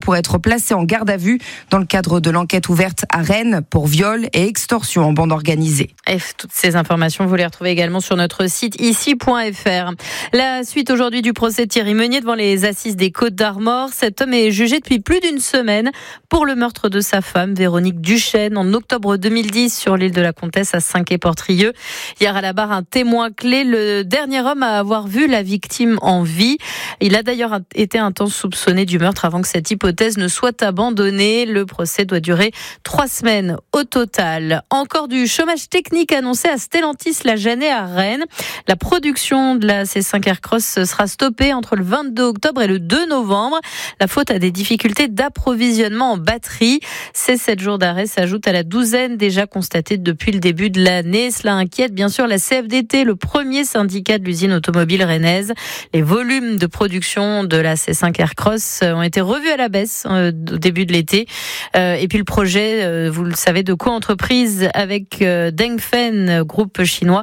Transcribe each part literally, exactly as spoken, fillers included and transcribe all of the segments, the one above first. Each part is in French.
pourrait être placé en garde à vue dans le cadre de l'enquête ouverte à Rennes pour viol et extorsion en bande organisée. Et toutes ces informations, vous les retrouvez également sur notre site ici point f r. La suite aujourd'hui du procès de Thierry Meunier devant les assises des Côtes-d'Armor. Cet homme est jugé depuis plus d'une semaine pour le meurtre de sa femme, Véronique Duchesne, en octobre deux mille dix sur l'île de la Comtesse à Saint-Quay-Portrieux. Hier à la barre, un témoin clé, le dernier homme à avoir vu la victime en vie. Il a d'ailleurs été un temps soupçonné du meurtre avant que cette hypothèse ne soit abandonnée. Le procès doit durer trois semaines au total. Encore du chômage technique annoncé à Stellantis-la Jeannet à Rennes. La production de la C cinq Aircross sera stoppée entre le vingt-deux octobre et le deux novembre. La faute à des difficultés d'approvisionnement en batterie. Ces sept jours d'arrêt s'ajoutent à la douzaine déjà constatée depuis le début de l'année. Cela inquiète bien sûr la C F D T, le premier syndicat de l'usine automobile rennaise. Les volumes de production de la C cinq Aircross ont été revus à la baisse au début de l'été. Et puis le projet, vous le savez, de co-entreprise avec Dengfeng, groupe chinois,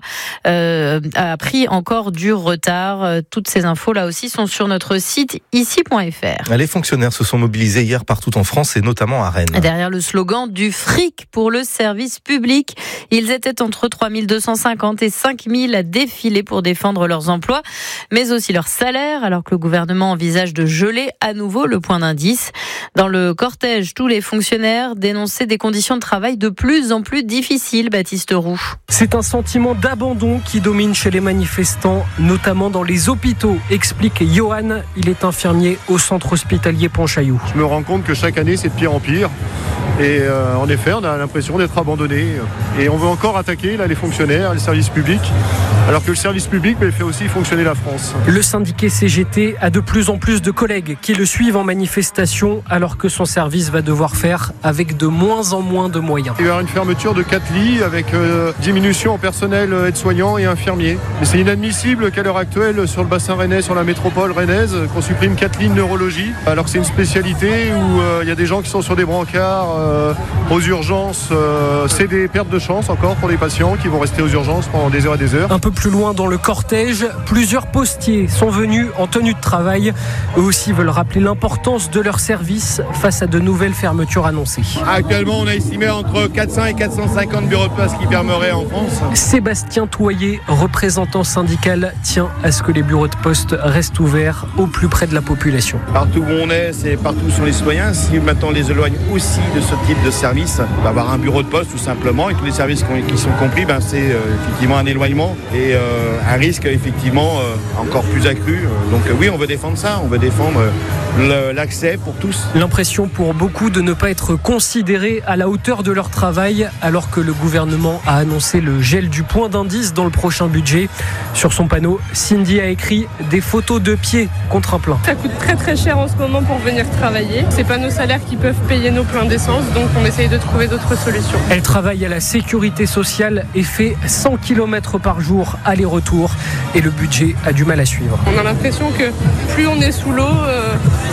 a pris encore du retard. Toutes ces infos là aussi sont sur notre site ici point f r. Les fonctionnaires se sont mobilisés hier partout en France et notamment à Rennes. Derrière le slogan du fric pour le service public, ils étaient entre trois mille deux cent cinquante et cinq mille à défiler pour défendre leurs emplois, mais aussi leur salaire, alors que le gouvernement envisage de geler à nouveau le point d'indice. Dans le cortège, tous les fonctionnaires dénonçaient des conditions de travail de plus en plus difficiles, Baptiste Roux. C'est un sentiment d'abandon qui domine chez les manifestants, notamment dans les hôpitaux, explique Johan. Il est infirmier au centre hospitalier Pontchaillou. Je me rends compte que chaque année, c'est de pire en pire. Et euh, en effet, on a l'impression d'être abandonné. Et on veut encore attaquer là, les fonctionnaires, les services publics, alors que le service public mais, fait aussi fonctionner la France. Le syndicat C G T a de plus en plus de collègues qui le suivent en manifestation, alors que son service va devoir faire avec de moins en moins de moyens. Il va y avoir une fermeture de quatre lits avec euh, diminution en personnel aide-soignant et infirmier. Mais c'est inadmissible qu'à l'heure actuelle, sur le bassin rennais, sur la métropole rennaise, qu'on supprime quatre lignes neurologie, alors que c'est une spécialité où il euh, y a des gens qui sont sur des brancards euh, aux urgences. Euh, c'est des pertes de chance encore pour les patients qui vont rester aux urgences pendant des heures et des heures. Un peu plus loin dans le cortège, plusieurs postiers sont venus en tenue de travail. Eux aussi veulent rappeler l'importance de leur service face à de nouvelles fermetures annoncées. Actuellement, on a estimé entre quatre cents et quatre cent cinquante bureaux de poste qui fermeraient en France. Sébastien Toyer, représentant syndical, tient à ce que les bureaux de poste restent ouverts au plus près de la population. Partout où on est, c'est partout sur les citoyens. Si maintenant on les éloigne aussi de ce type de service, on va avoir un bureau de poste tout simplement, et tous les services qui sont compris, ben, c'est euh, effectivement un éloignement et euh, un risque effectivement euh, encore plus accru. Donc euh, oui, on veut défendre ça, on veut défendre euh, l'accès pour tous. L'impression pour beaucoup de ne pas être considérés à la hauteur de leur travail, alors que le gouvernement a annoncé le gel du point d'indice dans le prochain budget. Sur son panneau, Cindy a écrit des photos de pieds contre un plein. Ça coûte très très cher en ce moment pour venir travailler. C'est pas nos salaires qui peuvent payer nos pleins d'essence, donc on essaye de trouver d'autres solutions. Elle travaille à la sécurité sociale et fait cent kilomètres par jour aller-retour, et le budget a du mal à suivre. On a l'impression que plus on est sous l'eau, euh,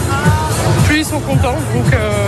plus ils sont contents. Donc euh,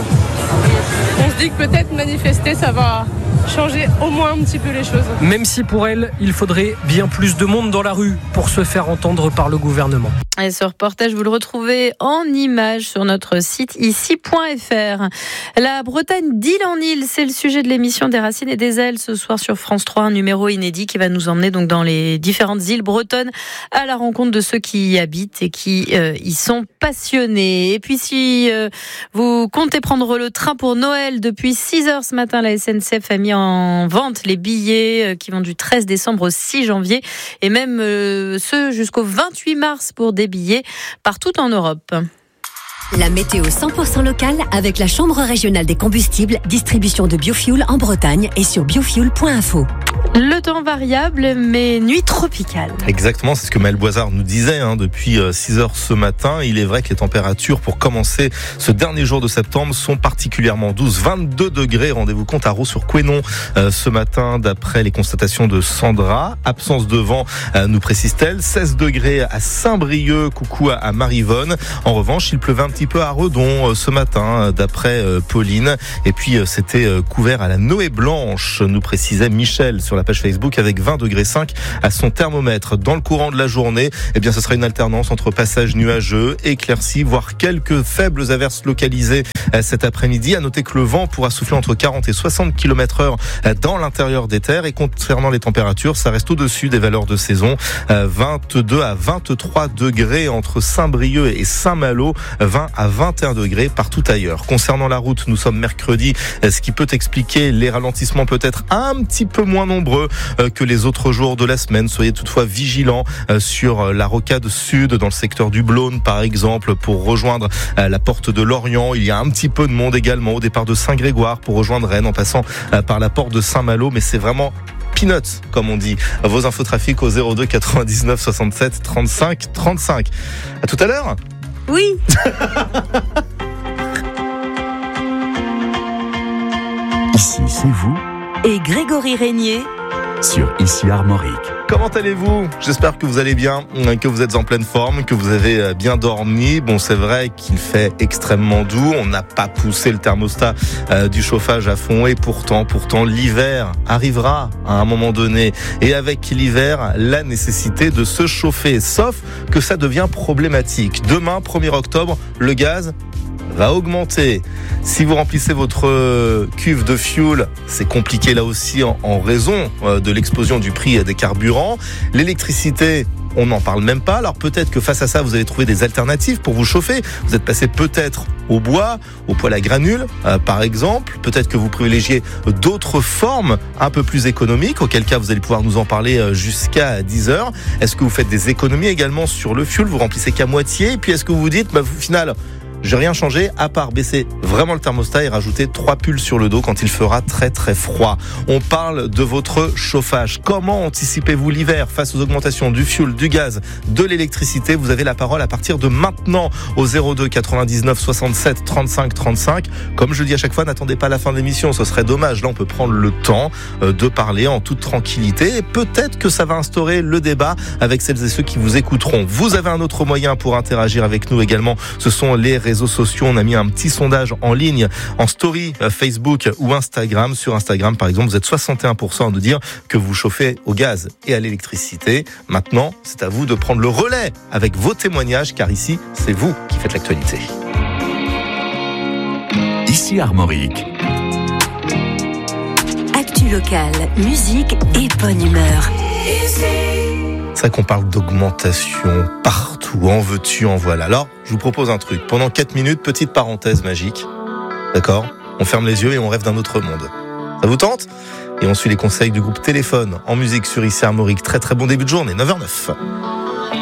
on se dit que peut-être manifester, ça va changer au moins un petit peu les choses. Même si pour elle, il faudrait bien plus de monde dans la rue pour se faire entendre par le gouvernement. Et ce reportage, vous le retrouvez en images sur notre site ici point f r. La Bretagne d'île en île, c'est le sujet de l'émission des Racines et des Ailes ce soir sur France trois, un numéro inédit qui va nous emmener donc dans les différentes îles bretonnes à la rencontre de ceux qui y habitent et qui euh, y sont passionnés. Et puis si euh, vous comptez prendre le train pour Noël, depuis six heures ce matin, la S N C F a mis en vente les billets euh, qui vont du treize décembre au six janvier et même euh, ceux jusqu'au vingt-huit mars pour des billets partout en Europe. La météo cent pour cent locale avec la Chambre régionale des combustibles, distribution de biofuel en Bretagne et sur biofuel point info. Le temps variable, mais nuit tropicale. Exactement, c'est ce que Maël Boisard nous disait hein, depuis six heures ce matin. Il est vrai que les températures pour commencer ce dernier jour de septembre sont particulièrement douces. vingt-deux degrés, rendez-vous compte, à Ros-sur-Couesnon euh, ce matin, d'après les constatations de Sandra. Absence de vent, euh, nous précise-t-elle. seize degrés à Saint-Brieuc, coucou à, à Marivonne. En revanche, il pleut vingt petit peu à Redon ce matin, d'après Pauline. Et puis c'était couvert à la Noé Blanche, nous précisait Michel sur la page Facebook, avec vingt degrés cinq à son thermomètre. Dans le courant de la journée, eh bien, ce sera une alternance entre passages nuageux, éclaircies, voire quelques faibles averses localisées cet après-midi. À noter que le vent pourra souffler entre quarante et soixante kilomètres heure dans l'intérieur des terres. Et concernant les températures, ça reste au-dessus des valeurs de saison. vingt-deux à vingt-trois degrés entre Saint-Brieuc et Saint-Malo, vingt à vingt et un degrés partout ailleurs. Concernant la route, nous sommes mercredi, ce qui peut expliquer les ralentissements peut-être un petit peu moins nombreux que les autres jours de la semaine. Soyez toutefois vigilants sur la rocade sud, dans le secteur du Blône par exemple, pour rejoindre la porte de Lorient. Il y a un petit peu de monde également au départ de Saint-Grégoire pour rejoindre Rennes en passant par la porte de Saint-Malo, mais c'est vraiment peanuts, comme on dit. Vos infos trafic au zéro deux quatre-vingt-dix-neuf soixante-sept trente-cinq trente-cinq. À tout à l'heure. Oui. Ici, c'est vous. Et Grégory Régnier sur Ici Armorique. Comment allez-vous ? J'espère que vous allez bien, que vous êtes en pleine forme, que vous avez bien dormi. Bon, c'est vrai qu'il fait extrêmement doux. On n'a pas poussé le thermostat euh, du chauffage à fond. Et pourtant, pourtant, l'hiver arrivera à un moment donné. Et avec l'hiver, la nécessité de se chauffer. Sauf que ça devient problématique. Demain, premier octobre, le gaz va augmenter. Si vous remplissez votre cuve de fuel, c'est compliqué là aussi en, en raison de l'explosion du prix des carburants. L'électricité, on n'en parle même pas. Alors peut-être que face à ça, vous allez trouver des alternatives pour vous chauffer. Vous êtes passé peut-être au bois, au poêle à granules, euh, par exemple. Peut-être que vous privilégiez d'autres formes un peu plus économiques, auquel cas vous allez pouvoir nous en parler jusqu'à dix heures. Est-ce que vous faites des économies également sur le fuel ? Vous remplissez qu'à moitié. Et puis est-ce que vous vous dites, bah, au final, j'ai rien changé à part baisser vraiment le thermostat et rajouter trois pulls sur le dos quand il fera très très froid. On parle de votre chauffage. Comment anticipez-vous l'hiver face aux augmentations du fuel, du gaz, de l'électricité ? Vous avez la parole à partir de maintenant au zéro deux quatre-vingt-dix-neuf soixante-sept trente-cinq trente-cinq. Comme je le dis à chaque fois, n'attendez pas la fin de l'émission, ce serait dommage. Là, on peut prendre le temps de parler en toute tranquillité et peut-être que ça va instaurer le débat avec celles et ceux qui vous écouteront. Vous avez un autre moyen pour interagir avec nous également, ce sont les réseaux réseaux sociaux. On a mis un petit sondage en ligne, en story Facebook ou Instagram. Sur Instagram, par exemple, vous êtes soixante et un pour cent à nous dire que vous chauffez au gaz et à l'électricité. Maintenant, c'est à vous de prendre le relais avec vos témoignages, car ici, c'est vous qui faites l'actualité. Ici Armorique. Actu locale, musique et bonne humeur. C'est vrai qu'on parle d'augmentation partout, en veux-tu, en voilà. Alors, je vous propose un truc. Pendant quatre minutes, petite parenthèse magique. D'accord ? On ferme les yeux et on rêve d'un autre monde. Ça vous tente ? Et on suit les conseils du groupe Téléphone en musique sur Ici Armorique. Très très bon début de journée, neuf heures zéro neuf.